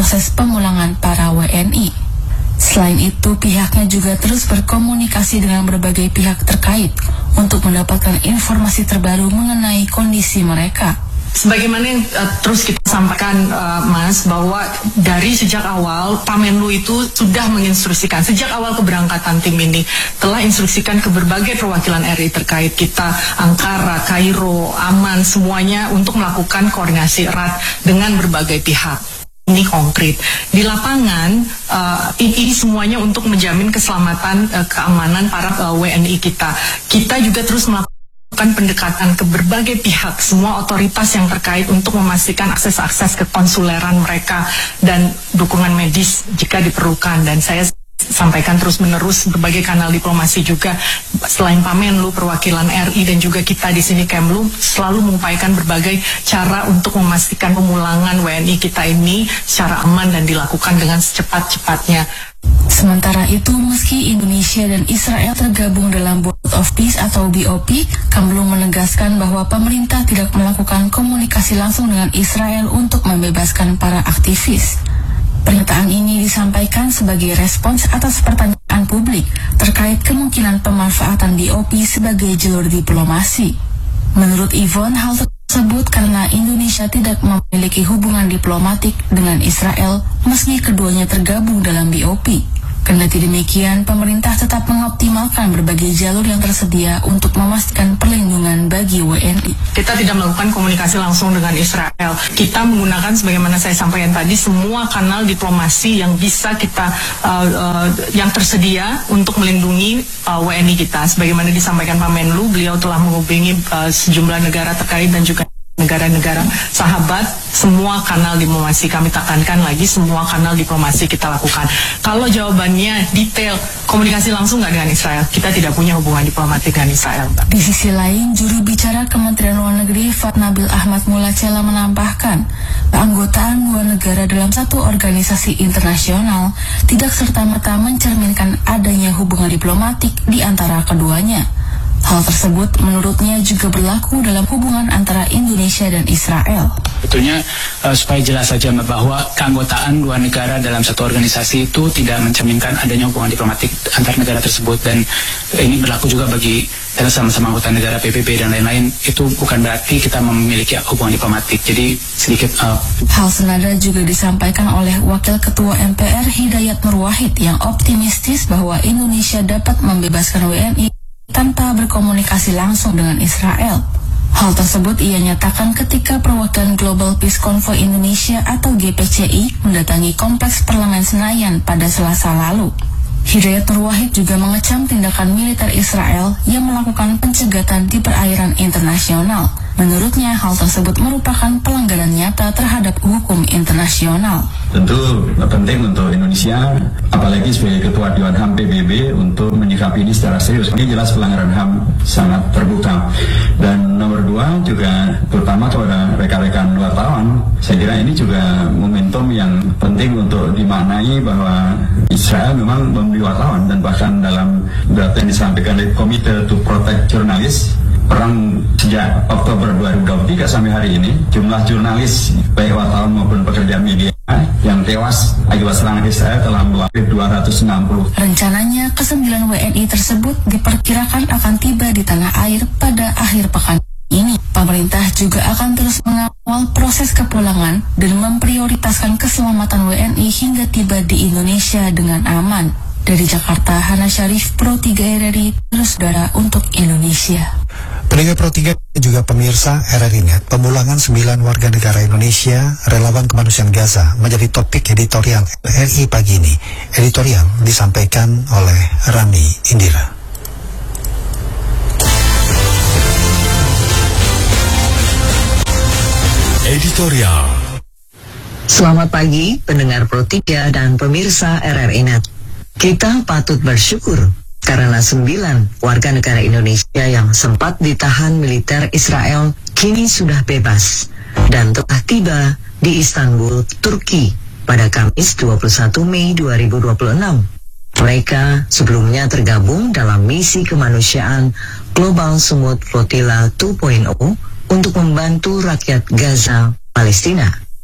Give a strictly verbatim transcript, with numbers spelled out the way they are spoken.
proses pemulangan para W N I. Selain itu, pihaknya juga terus berkomunikasi dengan berbagai pihak terkait untuk mendapatkan informasi terbaru mengenai kondisi mereka. Sebagaimana yang uh, terus kita sampaikan, uh, Mas, bahwa dari sejak awal Pamenlu itu sudah menginstruksikan, sejak awal keberangkatan tim ini telah instruksikan ke berbagai perwakilan R I terkait kita, Ankara, Kairo, Amman, semuanya untuk melakukan koordinasi erat dengan berbagai pihak. Ini konkret di lapangan, uh, ini semuanya untuk menjamin keselamatan, uh, keamanan para uh, W N I kita. Kita juga terus melakukan pendekatan ke berbagai pihak, semua otoritas yang terkait untuk memastikan akses-akses kekonsuleran mereka dan dukungan medis jika diperlukan. Dan saya sampaikan terus-menerus berbagai kanal diplomasi juga, selain Pamenlu, perwakilan R I dan juga kita di sini Kemlu selalu mengupayakan berbagai cara untuk memastikan pemulangan W N I kita ini secara aman dan dilakukan dengan secepat-cepatnya. Sementara itu, meski Indonesia dan Israel tergabung dalam Board of Peace atau B O P, Kemlu menegaskan bahwa pemerintah tidak melakukan komunikasi langsung dengan Israel untuk membebaskan para aktivis. Pernyataan ini disampaikan sebagai respons atas pertanyaan publik terkait kemungkinan pemanfaatan B O P sebagai jalur diplomasi. Menurut Yvonne, hal tersebut karena Indonesia tidak memiliki hubungan diplomatik dengan Israel meski keduanya tergabung dalam B O P. Kendati demikian, pemerintah tetap mengoptimalkan berbagai jalur yang tersedia untuk memastikan perlindungan bagi W N I. Kita tidak melakukan komunikasi langsung dengan Israel. Kita menggunakan, sebagaimana saya sampaikan tadi, semua kanal diplomasi yang bisa kita, uh, uh, yang tersedia untuk melindungi uh, W N I kita. Sebagaimana disampaikan Pak Menlu, beliau telah menghubungi uh, sejumlah negara terkait dan juga negara-negara sahabat. Semua kanal diplomasi kami tekankan lagi, semua kanal diplomasi kita lakukan. Kalau jawabannya detail, komunikasi langsung nggak dengan Israel, kita tidak punya hubungan diplomatik dengan Israel. Di sisi lain, juru bicara Kementerian Luar Negeri Fatnabil Ahmad Mulacela menambahkan, keanggotaan dua negara dalam satu organisasi internasional tidak serta-merta mencerminkan adanya hubungan diplomatik di antara keduanya. Hal tersebut menurutnya juga berlaku dalam hubungan antara Indonesia dan Israel. Betulnya uh, supaya jelas saja bahwa keanggotaan dua negara dalam satu organisasi itu tidak mencerminkan adanya hubungan diplomatik antar negara tersebut, dan uh, ini berlaku juga bagi kita sama-sama anggota negara P B B dan lain-lain. Itu bukan berarti kita memiliki hubungan diplomatik. Jadi sedikit uh, hal senada juga disampaikan oleh Wakil Ketua M P R Hidayat Nur Wahid yang optimistis bahwa Indonesia dapat membebaskan W N I tanpa berkomunikasi langsung dengan Israel. Hal tersebut ia nyatakan ketika perwakilan Global Peace Convoy Indonesia atau G P C I mendatangi Kompleks Parlemen Senayan pada Selasa lalu. Hidayat Nur Wahid juga mengecam tindakan militer Israel yang melakukan pencegatan di perairan internasional. Menurutnya, hal tersebut merupakan pelanggaran nyata terhadap hukum internasional. Tentu penting untuk Indonesia, apalagi sebagai Ketua Dewan H A M P B B, untuk menyikapi ini secara serius. Ini jelas pelanggaran H A M sangat terbuka. Dan nomor dua juga, terutama kepada rekan-rekan wartawan, saya kira ini juga momentum yang penting untuk dimaknai bahwa Israel memang membeli wartawan, dan bahkan dalam data yang disampaikan oleh Komite to Protect Journalists, perang sejak Oktober dua ribu dua puluh tiga sampai hari ini, jumlah jurnalis baik wartawan maupun pekerja media yang tewas akibat serangan Israel telah melampaui dua ratus enam puluh. Rencananya kesembilan W N I tersebut diperkirakan akan tiba di tanah air pada akhir pekan ini. Pemerintah juga akan terus mengawal proses kepulangan dan memprioritaskan keselamatan W N I hingga tiba di Indonesia dengan aman. Dari Jakarta, Hana Syarif, Pro tiga R R I, terus saudara untuk Indonesia. Pendengar Pro tiga juga pemirsa R R I Net, pemulangan sembilan warga negara Indonesia relawan kemanusiaan Gaza menjadi topik editorial R I pagi ini. Editorial disampaikan oleh Rani Indira. Editorial. Selamat pagi pendengar Pro tiga dan pemirsa R R I Net. Kita patut bersyukur karena sembilan warga negara Indonesia yang sempat ditahan militer Israel kini sudah bebas dan telah tiba di Istanbul, Turki pada Kamis dua puluh satu Mei dua ribu dua puluh enam. Mereka sebelumnya tergabung dalam misi kemanusiaan Global Sumut Flotilla dua titik nol untuk membantu rakyat Gaza, Palestina.